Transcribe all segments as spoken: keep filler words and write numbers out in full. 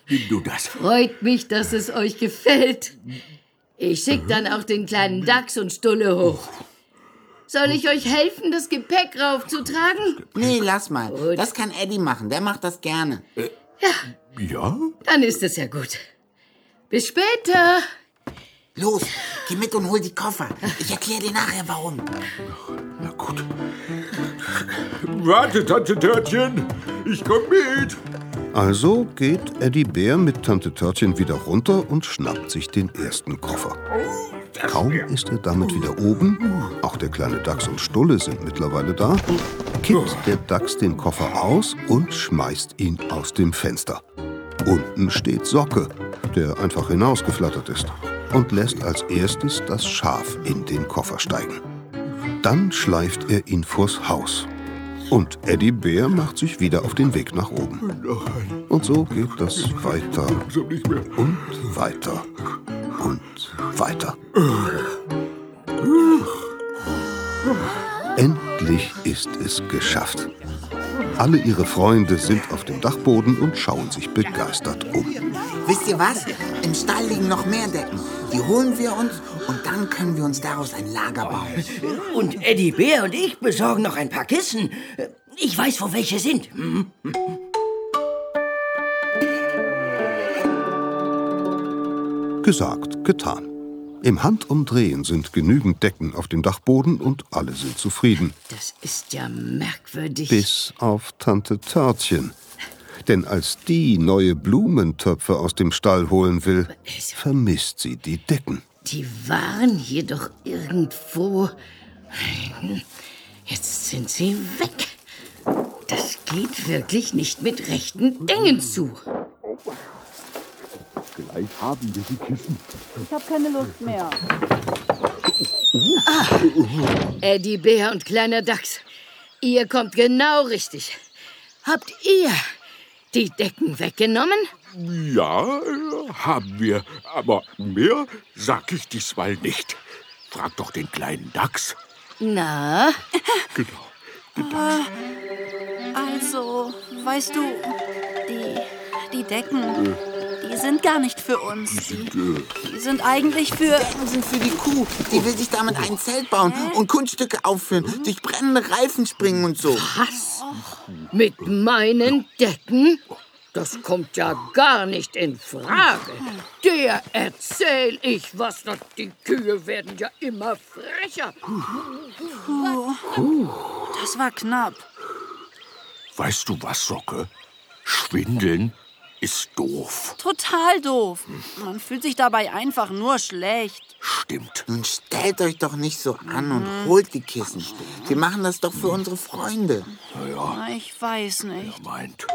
nimm du das. Freut mich, dass es euch gefällt. Ich schick dann auch den kleinen Dachs und Stulle hoch. Soll ich euch helfen, das Gepäck raufzutragen? Nee, lass mal. Gut. Das kann Eddie machen, der macht das gerne. Ja, Ja? dann ist es ja gut. Bis später. Los, geh mit und hol die Koffer. Ich erkläre dir nachher, warum. Na gut. Warte, Tante Törtchen, ich komm mit. Also geht Eddie Bär mit Tante Törtchen wieder runter und schnappt sich den ersten Koffer. Kaum ist er damit wieder oben, auch der kleine Dachs und Stulle sind mittlerweile da, kippt der Dachs den Koffer aus und schmeißt ihn aus dem Fenster. Unten steht Socke, der einfach hinausgeflattert ist, und lässt als erstes das Schaf in den Koffer steigen. Dann schleift er ihn vors Haus. Und Eddie Bär macht sich wieder auf den Weg nach oben. Und so geht das weiter und weiter und weiter. Endlich ist es geschafft. Alle ihre Freunde sind auf dem Dachboden und schauen sich begeistert um. Wisst ihr was? Im Stall liegen noch mehr Decken. Die holen wir uns und dann können wir uns daraus ein Lager bauen. Und Eddie Bär und ich besorgen noch ein paar Kissen. Ich weiß, wo welche sind. Hm? Gesagt, getan. Im Handumdrehen sind genügend Decken auf dem Dachboden und alle sind zufrieden. Das ist ja merkwürdig. Bis auf Tante Törtchen. Denn als die neue Blumentöpfe aus dem Stall holen will, vermisst sie die Decken. Die waren hier doch irgendwo. Jetzt sind sie weg. Das geht wirklich nicht mit rechten Dingen zu. Gleich haben wir die Kissen. Ich habe keine Lust mehr. Ah, Eddie Bär und kleiner Dachs, ihr kommt genau richtig. Habt ihr die Decken weggenommen? Ja, äh, haben wir. Aber mehr sag ich diesmal nicht. Frag doch den kleinen Dachs. Na? Genau, den Dachs. Also, weißt du, die, die Decken, die sind gar nicht für uns. Die, die sind eigentlich für... Decken sind für die Kuh. Die will sich damit ein Zelt bauen und Kunststücke aufführen, durch brennende Reifen springen und so. Was? Mit meinen Decken? Das kommt ja gar nicht in Frage. Der erzähl ich was. Noch. Die Kühe werden ja immer frecher. Puh, das war knapp. Weißt du was, Socke? Schwindeln ist doof. Total doof. Man fühlt sich dabei einfach nur schlecht. Stimmt. Nun stellt euch doch nicht so an und holt die Kissen. Wir machen das doch für unsere Freunde. Naja, Ich weiß nicht. er meint.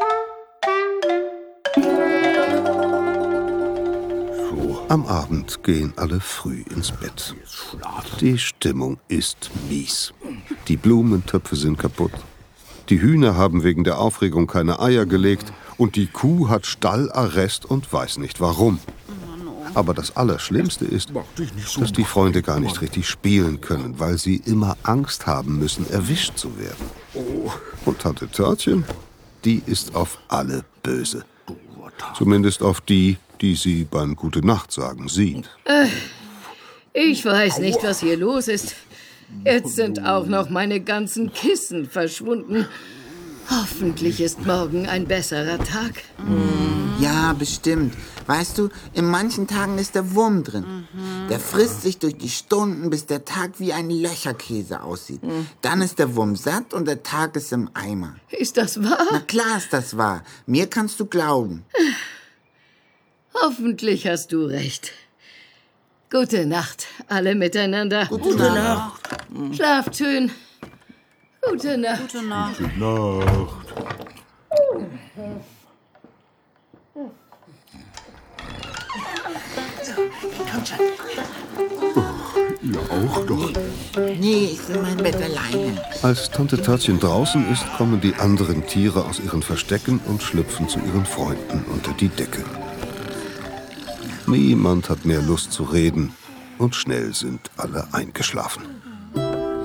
Am Abend gehen alle früh ins Bett. Die Stimmung ist mies. Die Blumentöpfe sind kaputt. Die Hühner haben wegen der Aufregung keine Eier gelegt und die Kuh hat Stallarrest und weiß nicht warum. Aber das Allerschlimmste ist, dass die Freunde gar nicht richtig spielen können, weil sie immer Angst haben müssen, erwischt zu werden. Und Tante Törtchen, die ist auf alle böse. Zumindest auf die, die sie beim Gute-Nacht-Sagen sieht. Äh, ich weiß nicht, was hier los ist. Jetzt sind auch noch meine ganzen Kissen verschwunden. Hoffentlich ist morgen ein besserer Tag. Ja, bestimmt. Weißt du, in manchen Tagen ist der Wurm drin. Der frisst sich durch die Stunden, bis der Tag wie ein Löcherkäse aussieht. Dann ist der Wurm satt und der Tag ist im Eimer. Ist das wahr? Na klar ist das wahr. Mir kannst du glauben. Hoffentlich hast du recht. Gute Nacht, alle miteinander. Gute Nacht. Schlaft schön. Gute Nacht. Gute Nacht. Nacht. Komm schon. Ihr auch doch. Nee, ich bin in meinem Bett alleine. Als Tante Törtchen draußen ist, kommen die anderen Tiere aus ihren Verstecken und schlüpfen zu ihren Freunden unter die Decke. Niemand hat mehr Lust zu reden und schnell sind alle eingeschlafen.